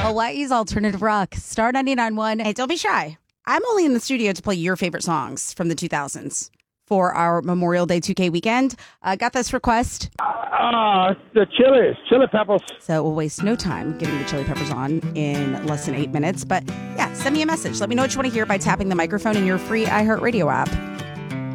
Hawaii's alternative rock. Star 99.1. Hey, don't be shy. I'm only in the studio to play your favorite songs from the 2000s for our Memorial Day 2K weekend. Got this request. The Chili Peppers. So we'll waste no time getting the Chili Peppers on in less than 8 minutes. But yeah, send me a message. Let me know what you want to hear by tapping the microphone in your free iHeartRadio app.